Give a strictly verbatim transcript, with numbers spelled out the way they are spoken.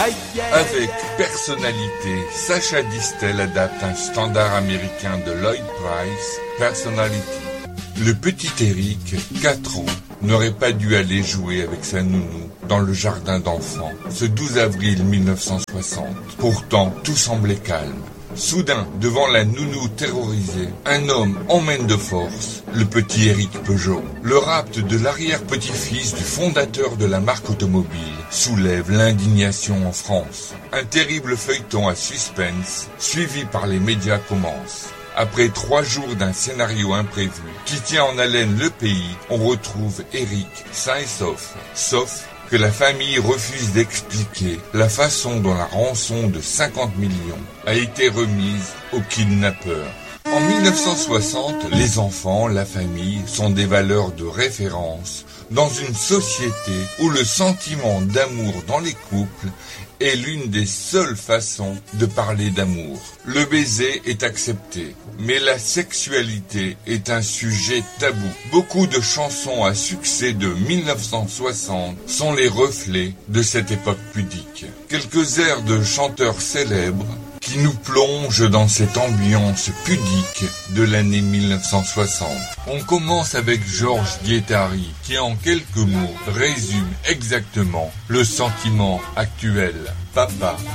Avec personnalité, Sacha Distel adapte un standard américain de Lloyd Price, Personality. Le petit Eric, quatre ans, n'aurait pas dû aller jouer avec sa nounou dans le jardin d'enfants ce douze avril mille neuf cent soixante. Pourtant, tout semblait calme. Soudain, devant la nounou terrorisée, un homme emmène de force le petit Éric Peugeot. Le rapt de l'arrière-petit-fils du fondateur de la marque automobile soulève l'indignation en France. Un terrible feuilleton à suspense, suivi par les médias, commence. Après trois jours d'un scénario imprévu qui tient en haleine le pays, on retrouve Éric sain et sauf. Sauf que la famille refuse d'expliquer la façon dont la rançon de cinquante millions a été remise aux kidnappeurs. En mille neuf cent soixante, les enfants, la famille sont des valeurs de référence dans une société où le sentiment d'amour dans les couples est l'une des seules façons de parler d'amour. Le baiser est accepté, mais la sexualité est un sujet tabou. Beaucoup de chansons à succès de mille neuf cent soixante sont les reflets de cette époque pudique. Quelques airs de chanteurs célèbres qui nous plongent dans cette ambiance pudique de l'année mille neuf cent soixante. On commence avec Georges Guettari, qui en quelques mots résume exactement le sentiment actuel. Papa,